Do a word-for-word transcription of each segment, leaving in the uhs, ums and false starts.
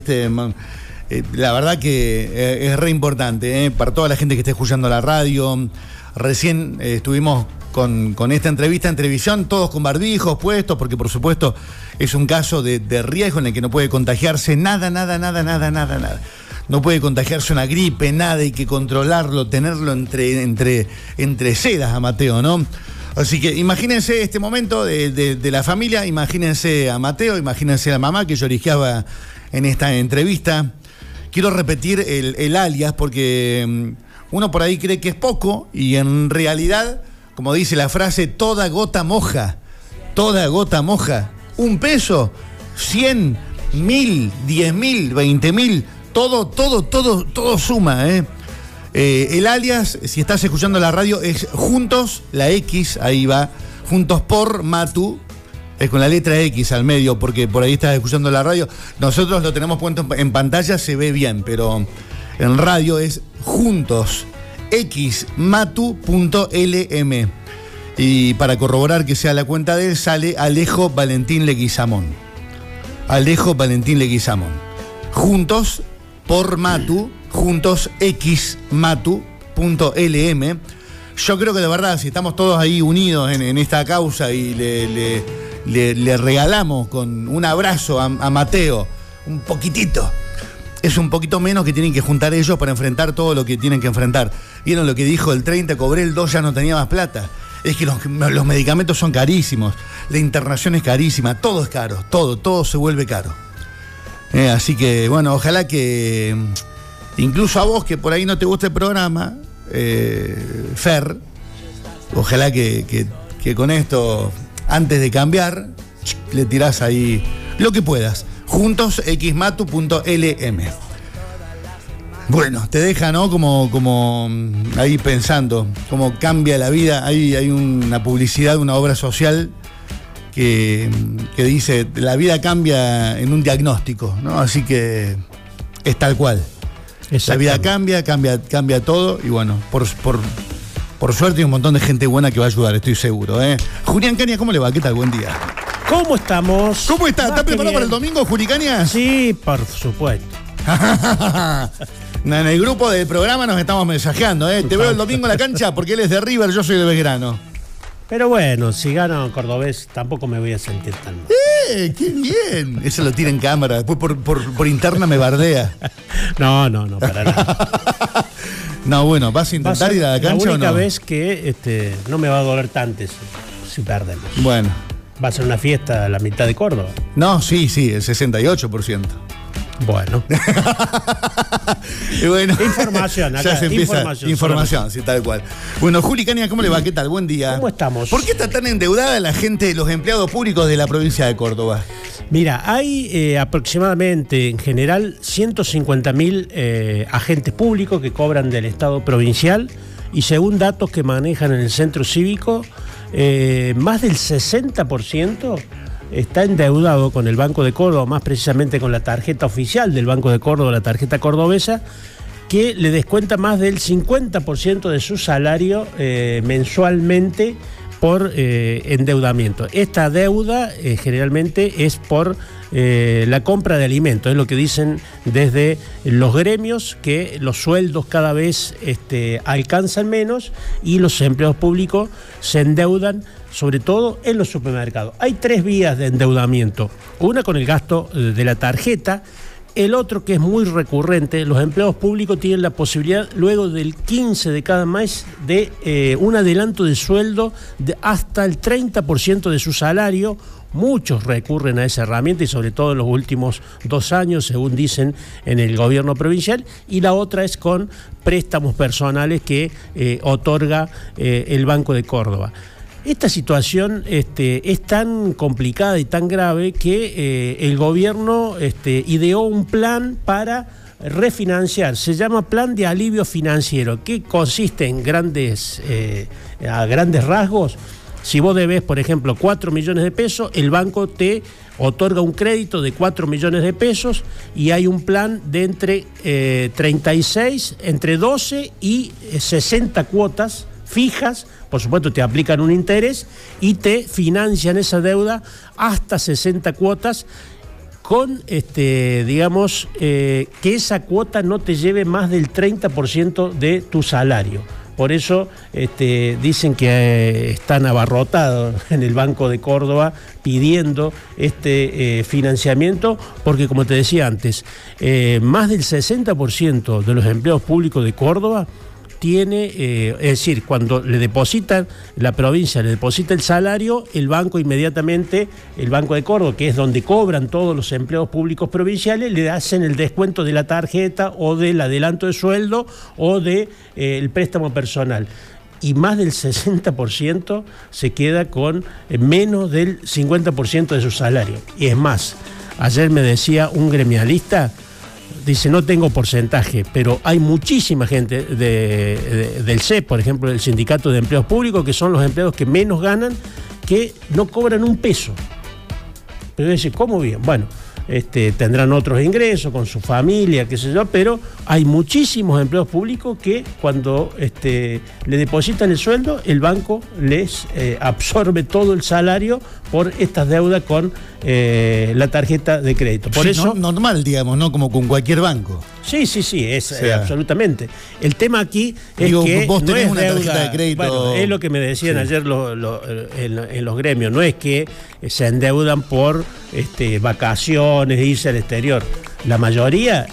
Este, eh, la verdad que eh, es re importante, eh, para toda la gente que esté escuchando la radio. Recién eh, estuvimos con, con esta entrevista en televisión, todos con barbijos puestos, porque por supuesto es un caso de, de riesgo en el que no puede contagiarse nada, nada, nada, nada, nada, nada. No puede contagiarse una gripe, nada, hay que controlarlo, tenerlo entre, entre, entre sedas a Mateo, ¿no? Así que imagínense este momento de, de, de la familia, imagínense a Mateo, imagínense a la mamá que lloriqueaba en esta entrevista. Quiero repetir el, el alias porque uno por ahí cree que es poco y en realidad, como dice la frase, toda gota moja, toda gota moja. Un peso, cien, mil, diez mil, veinte mil, todo, todo, todo, todo suma, ¿eh? Eh, el alias, si estás escuchando la radio, es Juntos, la X, ahí va, Juntos por Matu, es con la letra X al medio, porque por ahí estás escuchando la radio. Nosotros lo tenemos puesto en pantalla, se ve bien, pero en radio es Juntos, X Matu punto L M. Y para corroborar que sea la cuenta de él, sale Alejo Valentín Leguizamón. Alejo Valentín Leguizamón. Juntos por Matu, Juntos X Matu punto L M. Yo creo que de verdad, si estamos todos ahí unidos en, en esta causa y le, le, le, le regalamos con un abrazo a, a Mateo, un poquitito, es un poquito menos que tienen que juntar ellos para enfrentar todo lo que tienen que enfrentar. ¿Vieron lo que dijo el treinta? Cobré el dos, ya no tenía más plata. Es que los, los medicamentos son carísimos, la internación es carísima, todo es caro, todo, todo se vuelve caro. Eh, así que, bueno, ojalá que incluso a vos que por ahí no te gusta el programa, eh, Fer, ojalá que, que, que con esto, antes de cambiar, le tirás ahí lo que puedas. Juntos, X Matu punto L M. Bueno, te deja, ¿no? Como, como ahí pensando, cómo cambia la vida. Hay, hay una publicidad, una obra social que, que dice, la vida cambia en un diagnóstico, ¿no? Así que es tal cual. La vida cambia, cambia, cambia todo y bueno, por, por, por suerte hay un montón de gente buena que va a ayudar, estoy seguro, ¿eh? Julián Cañas, ¿cómo le va? ¿Qué tal? Buen día. ¿Cómo estamos? ¿Cómo está? ¿Está preparado para el domingo, Juli Cañas? Sí, por supuesto. En el grupo del programa nos estamos mensajeando, ¿eh? Te veo el domingo en la cancha porque él es de River, yo soy de Belgrano. Pero bueno, si gano Cordobés tampoco me voy a sentir tan mal. ¡Eh! ¡Qué bien! Eso lo tira en cámara, después por, por, por interna me bardea. No, no, no, para nada. No, bueno, ¿vas a intentar Va a ir a la cancha o no? La única vez que este, no me va a doler tanto si, si perdemos. Bueno. Va a ser una fiesta a la mitad de Córdoba. No, sí, sí, el sesenta y ocho por ciento. Bueno. Y bueno, información, acá, ya se empieza, información. Información, sí, tal cual. Bueno, Juli Cañas, ¿cómo le va? ¿Qué tal? Buen día. ¿Cómo estamos? ¿Por qué está tan endeudada la gente, los empleados públicos de la provincia de Córdoba? Mira, hay eh, aproximadamente, en general, ciento cincuenta mil eh, agentes públicos que cobran del Estado provincial y según datos que manejan en el centro cívico, eh, más del sesenta por ciento está endeudado con el Banco de Córdoba, más precisamente con la tarjeta oficial del Banco de Córdoba, la tarjeta cordobesa, que le descuenta más del cincuenta por ciento de su salario eh, mensualmente por eh, endeudamiento. Esta deuda eh, generalmente es por eh, la compra de alimentos, es lo que dicen desde los gremios, que los sueldos cada vez este, alcanzan menos y los empleados públicos se endeudan sobre todo en los supermercados. Hay tres vías de endeudamiento. Una con el gasto de la tarjeta. El otro, que es muy recurrente, los empleados públicos tienen la posibilidad, luego del quince de cada mes, de eh, un adelanto de sueldo de hasta el treinta por ciento de su salario. Muchos recurren a esa herramienta y sobre todo en los últimos dos años, según dicen en el gobierno provincial. Y la otra es con préstamos personales que eh, otorga eh, el Banco de Córdoba. Esta situación este, es tan complicada y tan grave que eh, el gobierno este, ideó un plan para refinanciar. Se llama Plan de Alivio Financiero, que consiste en grandes, eh, a grandes rasgos. Si vos debés, por ejemplo, cuatro millones de pesos, el banco te otorga un crédito de cuatro millones de pesos y hay un plan de entre eh, treinta y seis, entre doce y sesenta cuotas fijas, por supuesto te aplican un interés y te financian esa deuda hasta sesenta cuotas con, este, digamos, eh, que esa cuota no te lleve más del treinta por ciento de tu salario. Por eso este, dicen que eh, están abarrotados en el Banco de Córdoba pidiendo este eh, financiamiento, porque como te decía antes, eh, más del sesenta por ciento de los empleados públicos de Córdoba tiene, eh, es decir, cuando le depositan, la provincia le deposita el salario, el banco inmediatamente, el Banco de Córdoba, que es donde cobran todos los empleados públicos provinciales, le hacen el descuento de la tarjeta o del adelanto de sueldo o del de, eh, préstamo personal. Y más del sesenta por ciento se queda con eh, menos del cincuenta por ciento de su salario. Y es más, ayer me decía un gremialista, dice, no tengo porcentaje, pero hay muchísima gente de, de, del C E P, por ejemplo, del Sindicato de Empleados Públicos, que son los empleados que menos ganan, que no cobran un peso. Pero dice, ¿cómo bien? Bueno, este, tendrán otros ingresos con su familia, qué sé yo, pero hay muchísimos empleados públicos que cuando este, le depositan el sueldo, el banco les eh, absorbe todo el salario por estas deudas con eh, la tarjeta de crédito. Por sí, eso, no, normal, digamos, ¿no? Como con cualquier banco. Sí, sí, sí, es o sea, eh, absolutamente. El tema aquí es digo, que vos tenés no es una deuda, tarjeta de crédito. Bueno, es lo que me decían sí. ayer lo, lo, en, en los gremios, no es que se endeudan por este, vacaciones, irse al exterior. La mayoría,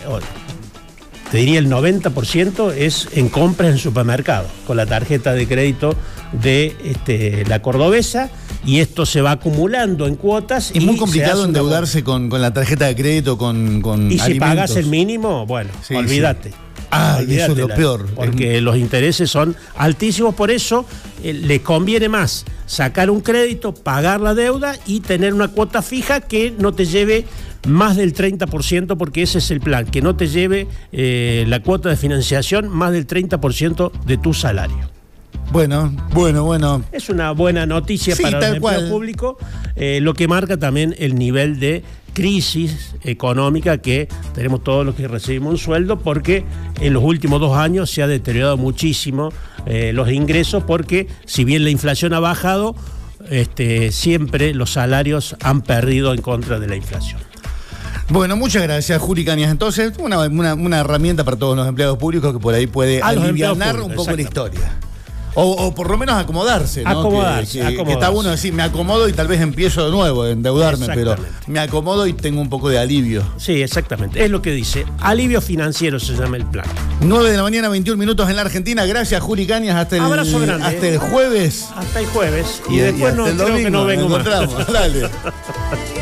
te diría el noventa por ciento, es en compras en supermercado, con la tarjeta de crédito de este, la Cordobesa, y esto se va acumulando en cuotas. Es muy complicado endeudarse con, con la tarjeta de crédito, con, con y alimentos. Si pagás el mínimo, bueno, sí, olvídate. Sí. Ah, y eso es lo peor. Porque los intereses son altísimos, por eso eh, les conviene más sacar un crédito, pagar la deuda y tener una cuota fija que no te lleve más del treinta por ciento, porque ese es el plan, que no te lleve eh, la cuota de financiación más del treinta por ciento de tu salario. Bueno, bueno, bueno. Es una buena noticia sí, para el empleo público, eh, lo que marca también el nivel de crisis económica que tenemos todos los que recibimos un sueldo, porque en los últimos dos años se ha deteriorado muchísimo eh, los ingresos, porque si bien la inflación ha bajado, este, siempre los salarios han perdido en contra de la inflación. Bueno, muchas gracias, Juli Cañas. Entonces, una, una, una herramienta para todos los empleados públicos que por ahí puede alivianar un poco la historia. O, o por lo menos acomodarse, ¿no? Acomodarse, que, que, acomodarse. que está bueno decir, me acomodo y tal vez empiezo de nuevo a endeudarme, pero me acomodo y tengo un poco de alivio. Sí, exactamente. Es lo que dice. Alivio financiero se llama el plan. nueve de la mañana, veintiún minutos en la Argentina. Gracias, Juli Cañas. Hasta el, Abrazo grande. Hasta el jueves. Hasta el jueves. Y, y después y no, el creo domingo, que no vengo nos más. encontramos. Dale.